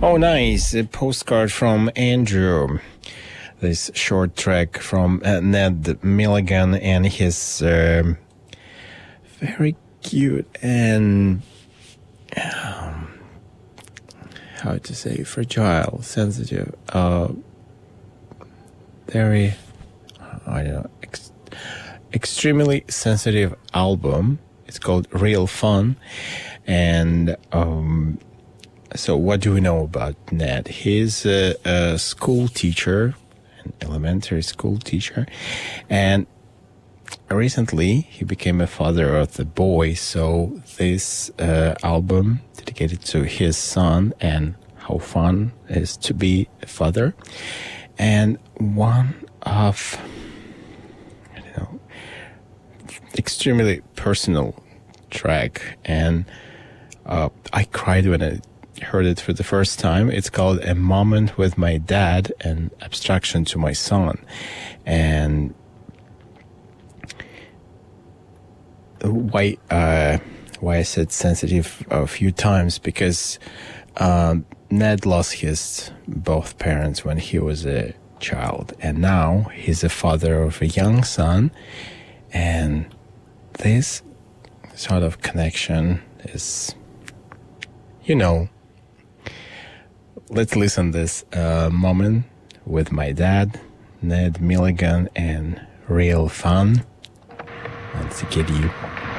Oh, nice. A postcard from Andrew. This short track from Ned Milligan and his very cute and how to say, fragile, sensitive, very, I don't know, extremely sensitive album. It's called Real Fun. And so what do we know about Ned? He's a school teacher, an elementary school teacher. And recently he became a father of a boy. So this album dedicated to his son and how fun it is to be a father. And one of, I don't know, extremely personal track. And I cried when I heard it for the first time. It's called A Moment with My Dad, an Abstraction to My Son. And why I said sensitive a few times, because Ned lost his both parents when he was a child, and now he's a father of a young son, and this sort of connection is, let's listen this Moment with My Dad, Ned Milligan, and Real Fun. Let's get you.